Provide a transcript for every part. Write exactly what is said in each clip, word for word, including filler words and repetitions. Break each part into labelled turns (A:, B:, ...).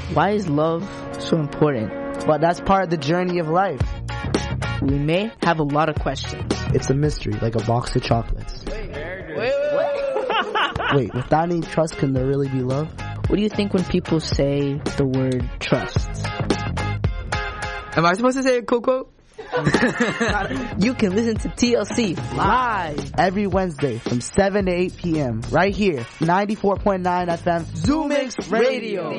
A: Why is love so important?
B: But that's part of the journey of life.
A: We may have a lot of questions.
B: It's a mystery, like a box of chocolates.
A: Wait, wait, wait.
B: Wait, without any trust, can there really be love?
A: What do you think when people say the word trust?
C: Am I supposed to say it, Coco?
A: You can listen to T L C live
B: every Wednesday from seven to eight p.m. right here, ninety-four point nine F M, ZooMix Radio.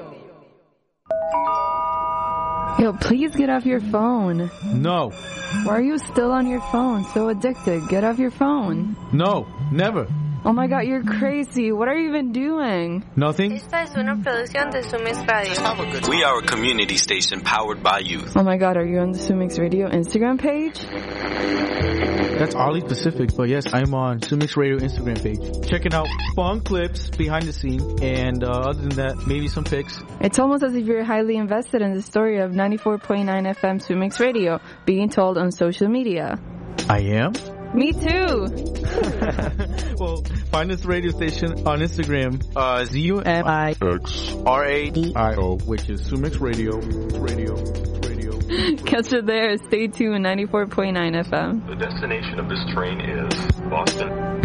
D: Yo, please get off your phone.
E: No.
D: Why are you still on your phone? So addicted. Get off your phone.
E: No, never.
D: Oh my god, you're crazy. What are you even doing?
E: Nothing.
F: Esta es una producción de ZooMix Radio.
G: We are a community station powered by youth.
D: Oh my god, are you on the ZooMix Radio Instagram page?
E: That's oddly specific, but yes, I'm on ZooMix Radio Instagram page. Checking out fun clips behind the scene, and uh, other than that, maybe some pics.
D: It's almost as if you're highly invested in the story of ninety-four point nine F M ZooMix Radio being told on social media.
E: I am?
D: Me too.
E: Well, find this radio station on Instagram, uh, Z U M I X R A D I O, which is ZooMix Radio, Radio, Radio.
D: Catch it there. Stay tuned, ninety-four point nine F M.
H: The destination of this train is Boston.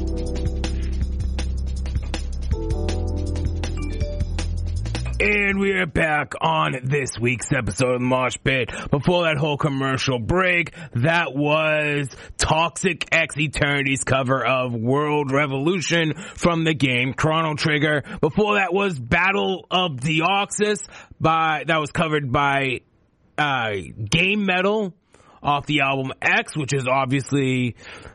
I: And we are back on this week's episode of the Mosh Pit. Before that whole commercial break, that was Toxic X Eternity's cover of World Revolution from the game Chrono Trigger. Before that was Battle of Deoxys by, that was covered by, uh, Game Metal off the album X, which is obviously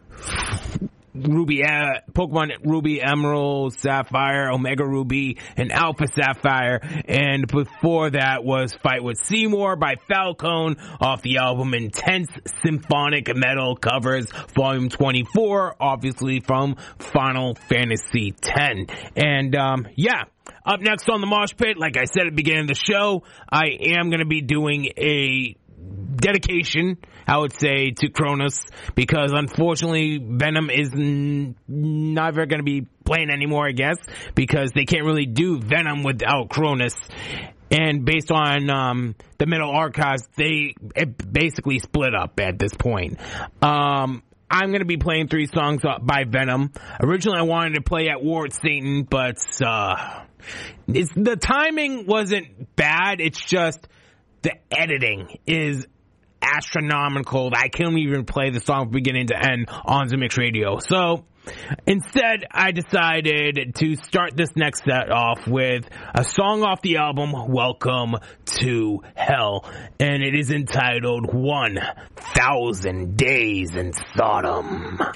I: Ruby, uh, Pokemon Ruby, Emerald, Sapphire, Omega Ruby, and Alpha Sapphire. And before that was Fight with Seymour by Falcone off the album Intense Symphonic Metal Covers Volume twenty-four, obviously from Final Fantasy X. And, um, yeah. Up next on the Mosh Pit, like I said at the beginning of the show, I am going to be doing a dedication, I would say, to Cronus, because unfortunately Venom is n- never going to be playing anymore, I guess, because they can't really do Venom without Cronus. And based on um the Metal Archives, they it basically split up at this point. Um I'm going to be playing three songs by Venom. Originally I wanted to play At War with Satan, but uh it's the timing wasn't bad, it's just the editing is astronomical. I can't even play the song from beginning to end on ZooMix Radio. So instead, I decided to start this next set off with a song off the album Welcome to Hell, and it is entitled one thousand Days in Sodom.